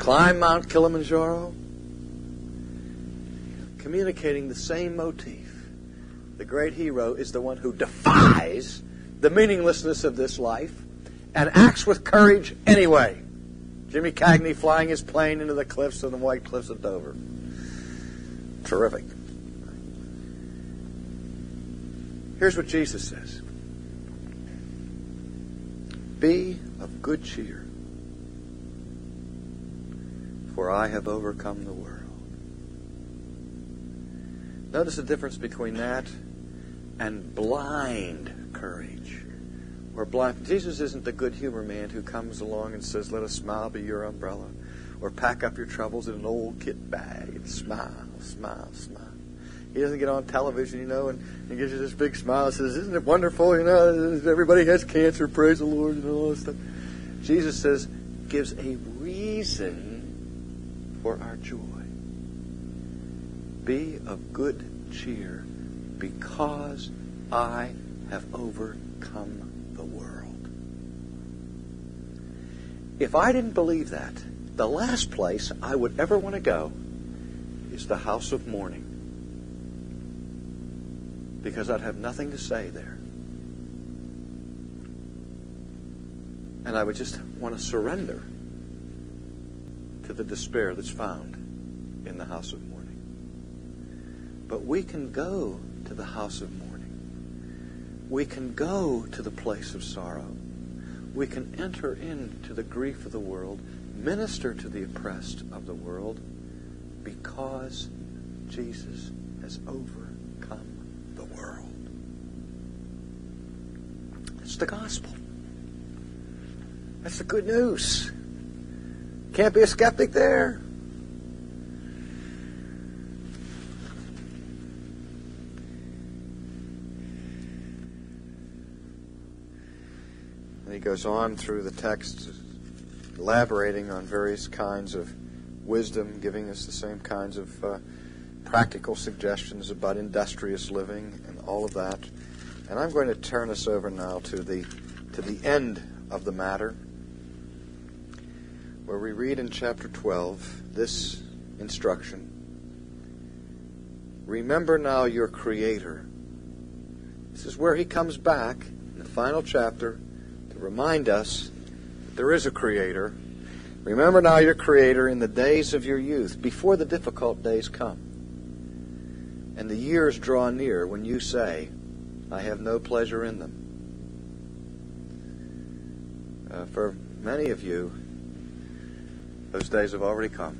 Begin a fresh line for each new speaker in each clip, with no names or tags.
climb Mount Kilimanjaro, communicating the same motif. The great hero is the one who defies the meaninglessness of this life and acts with courage anyway. Jimmy Cagney flying his plane into the cliffs of the White Cliffs of Dover. Terrific. Here's what Jesus says. Be of good cheer, for I have overcome the world. Notice the difference between that and blind courage. Or blind. Jesus isn't the good humor man who comes along and says, let a smile be your umbrella. Or pack up your troubles in an old kit bag and smile, smile, smile. He doesn't get on television, and gives you this big smile and says, isn't it wonderful, everybody has cancer, praise the Lord, and all this stuff. Jesus says, gives a reason for our joy. Be of good cheer, because I have overcome the world. If I didn't believe that, the last place I would ever want to go is the house of mourning, because I'd have nothing to say there. And I would just want to surrender to the despair that's found in the house of mourning. But we can go to the house of mourning. We can go to the place of sorrow. We can enter into the grief of the world, minister to the oppressed of the world, because Jesus has overcome the world. It's the gospel. That's the good news. Can't be a skeptic there. And he goes on through the text, elaborating on various kinds of wisdom, giving us the same kinds of practical suggestions about industrious living and all of that. And I'm going to turn us over now to the end of the matter, where we read in chapter 12 this instruction. Remember now your Creator. This is where he comes back in the final chapter to remind us that there is a Creator. Remember now your Creator in the days of your youth, before the difficult days come, and the years draw near when you say, I have no pleasure in them. For many of you, those days have already come.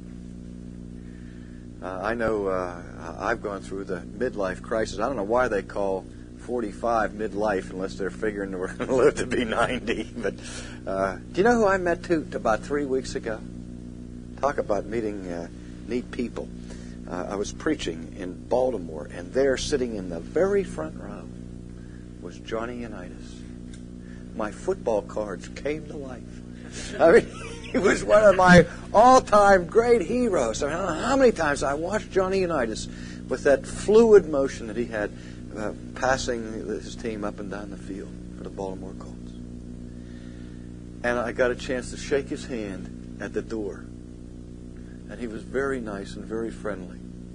I know I've gone through the midlife crisis. I don't know why they call 45 midlife unless they're figuring we're going to live to be 90. But do you know who I met about 3 weeks ago? Talk about meeting neat people. I was preaching in Baltimore, and there, sitting in the very front row, was Johnny Unitas. My football cards came to life. I mean, he was one of my all-time great heroes. I mean, I don't know how many times I watched Johnny Unitas with that fluid motion that he had passing his team up and down the field for the Baltimore Colts. And I got a chance to shake his hand at the door. And he was very nice and very friendly.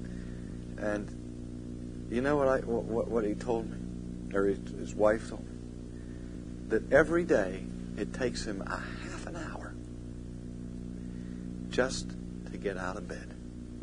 And you know what he told me, or his wife told me? That every day it takes him a half an hour just to get out of bed.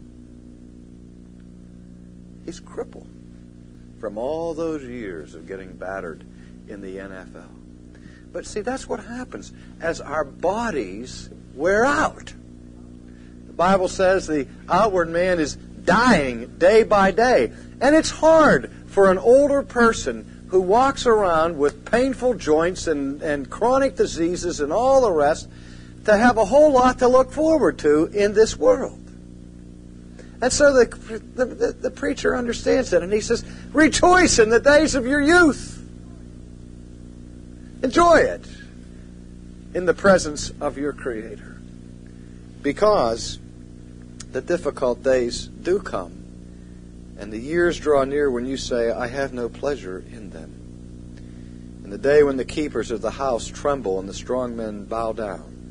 He's crippled from all those years of getting battered in the NFL. But see, that's what happens as our bodies wear out. The Bible says the outward man is dying day by day. And it's hard for an older person who walks around with painful joints and chronic diseases and all the rest to have a whole lot to look forward to in this world. And so the preacher understands that, and he says, rejoice in the days of your youth. Enjoy it in the presence of your Creator. Because the difficult days do come, and the years draw near when you say, I have no pleasure in them. And the day when the keepers of the house tremble and the strong men bow down.